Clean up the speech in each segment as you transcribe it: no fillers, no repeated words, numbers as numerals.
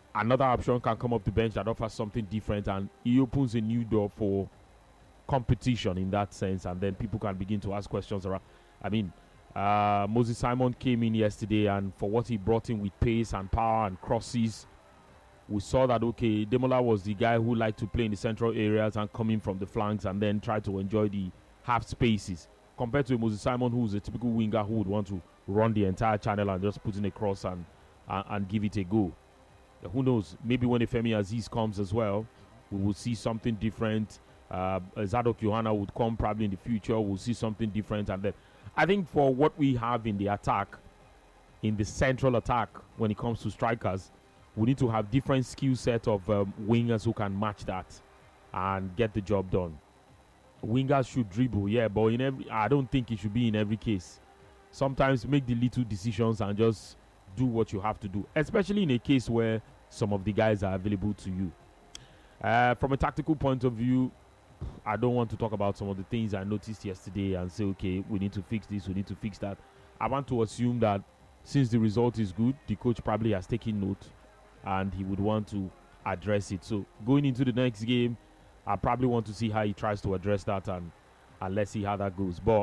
another option can come off the bench that offers something different, and he opens a new door for competition in that sense, and then people can begin to ask questions around. I mean, Moses Simon came in yesterday, and for what he brought in with pace and power and crosses, we saw that, okay, Demola was the guy who liked to play in the central areas and come in from the flanks and then try to enjoy the half spaces, compared to Moses Simon, who's a typical winger who would want to run the entire channel and just put in a cross and give it a go. Who knows? Maybe when Femi Aziz comes as well, we will see something different. Zadok Johanna would come probably in the future. We'll see something different. And then I think for what we have in the attack, in the central attack, when it comes to strikers, we need to have different skill set of wingers who can match that and get the job done. Wingers should dribble, yeah, but I don't think it should be in every case. Sometimes make the little decisions and just do what you have to do, especially in a case where some of the guys are available to you. From a tactical point of view, I don't want to talk about some of the things I noticed yesterday and say, okay, we need to fix this, we need to fix that. I want to assume that since the result is good, the coach probably has taken note and he would want to address it. So going into the next game, I probably want to see how he tries to address that, and let's see how that goes. But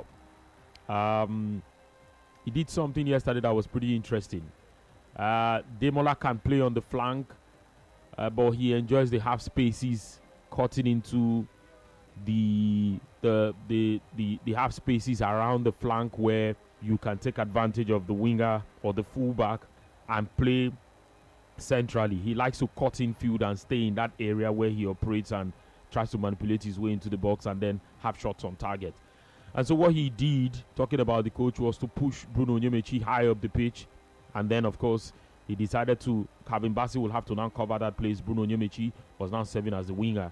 he did something yesterday that was pretty interesting. Demola can play on the flank, but he enjoys the half spaces, cutting into the half spaces around the flank where you can take advantage of the winger or the fullback and play centrally. He likes to cut in field and stay in that area where he operates and tries to manipulate his way into the box and then have shots on target. And so what he did, talking about the coach, was to push Bruno Onyemaechi high up the pitch. And then, of course, he decided to, Calvin Bassey will have to now cover that place. Bruno Onyemaechi was now serving as the winger.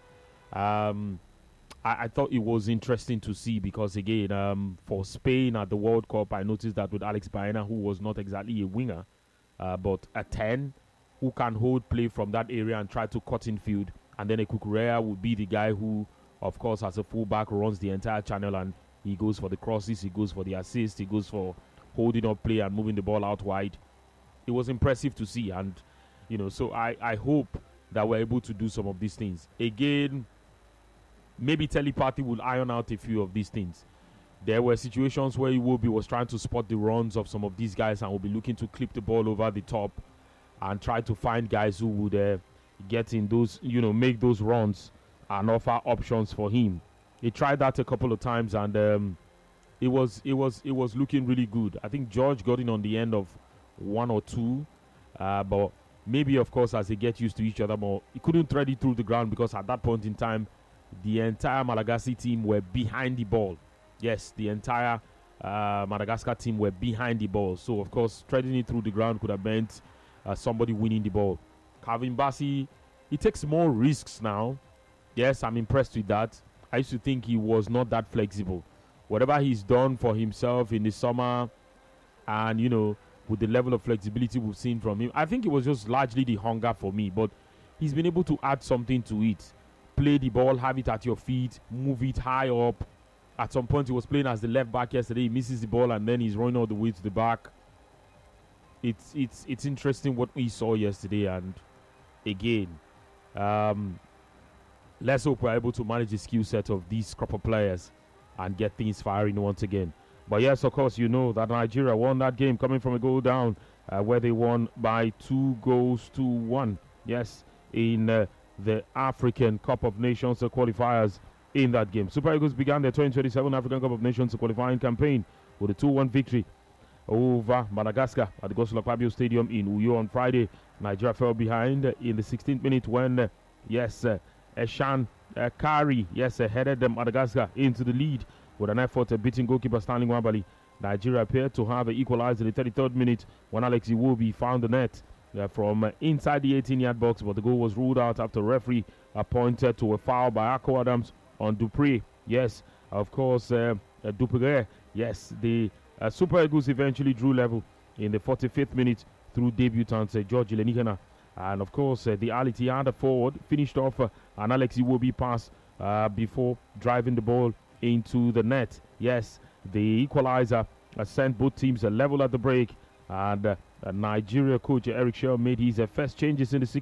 I thought it was interesting to see because, again, for Spain at the World Cup, I noticed that with Alex Baena, who was not exactly a winger, but a 10 who can hold play from that area and try to cut in field. And then a Kukurea would be the guy who, of course, as a fullback, runs the entire channel, and he goes for the crosses, he goes for the assists, he goes for holding up play and moving the ball out wide. It was impressive to see, and, so I hope that we're able to do some of these things. Again, maybe telepathy will iron out a few of these things. There were situations where Iwobi was trying to spot the runs of some of these guys and will be looking to clip the ball over the top and try to find guys who would get in those, make those runs and offer options for him. He tried that a couple of times, and it was looking really good. I think George got in on the end of one or two, but maybe, of course, as they get used to each other more, he couldn't thread it through the ground because at that point in time, the entire Malagasy team were behind the ball. Yes, the entire Madagascar team were behind the ball. So, of course, threading it through the ground could have meant somebody winning the ball. Calvin Bassey, he takes more risks now. Yes, I'm impressed with that. I used to think he was not that flexible. Whatever he's done for himself in the summer and, with the level of flexibility we've seen from him, I think it was just largely the hunger for me. But he's been able to add something to it. Play the ball, have it at your feet, move it high up. At some point, he was playing as the left back yesterday. He misses the ball and then he's running all the way to the back. It's interesting what we saw yesterday, and again, let's hope we're able to manage the skill set of these crop of players and get things firing once again. But yes, of course, that Nigeria won that game coming from a goal down, where they won by 2-1. Yes, in the African Cup of Nations qualifiers in that game. Super Eagles began their 2027 African Cup of Nations qualifying campaign with a 2-1 victory over Madagascar at the Godswill Akpabio Stadium in Uyo on Friday. Nigeria fell behind in the 16th minute when, Eshan Kari, headed Madagascar into the lead with an effort at beating goalkeeper Stanley Nwabali. Nigeria appeared to have equalized in the 33rd minute when Alex Iwobi found the net from inside the 18-yard box, but the goal was ruled out after referee pointed to a foul by Akko Adams on Dupree. Yes, of course, Dupree. Yes, the Super Eagles eventually drew level in the 45th minute through debutant George Ilenikena. And of course, the Al Ittihad forward finished off an Alex Iwobi pass before driving the ball into the net. Yes, the equalizer sent both teams a level at the break, and Nigeria coach Eric Shell made his first changes in the